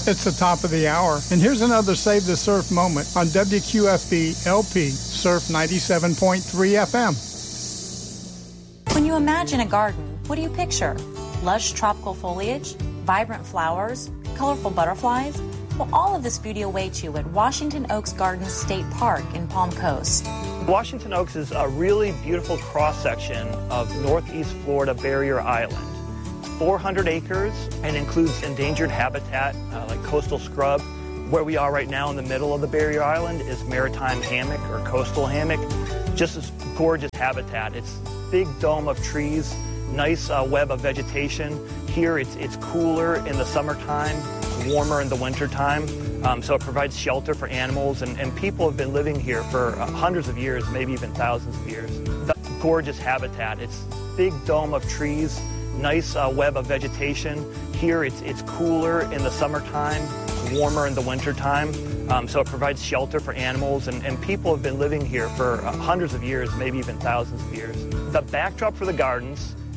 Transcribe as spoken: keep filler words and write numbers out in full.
It's the top of the hour, and here's another Save the Surf moment on W Q F B L P Surf ninety-seven point three F M. When you imagine a garden, what do you picture? Lush tropical foliage, vibrant flowers, colorful butterflies? Well, all of this beauty awaits you at Washington Oaks Gardens State Park in Palm Coast. Washington Oaks is a really beautiful cross-section of northeast Florida Barrier Island. four hundred acres and includes endangered habitat uh, like coastal scrub. Where we are right now in the middle of the Barrier Island is maritime hammock or coastal hammock. Just this gorgeous habitat. It's big dome of trees, nice uh, web of vegetation. Here it's, it's cooler in the summertime, warmer in the wintertime. Um, so it provides shelter for animals, and, and people have been living here for uh, hundreds of years, maybe even thousands of years. The gorgeous habitat. It's big dome of trees, nice uh, web of vegetation. Here it's, it's cooler in the summertime, warmer in the wintertime. Um, so it provides shelter for animals, and, and people have been living here for uh, hundreds of years, maybe even thousands of years. The backdrop for the gardens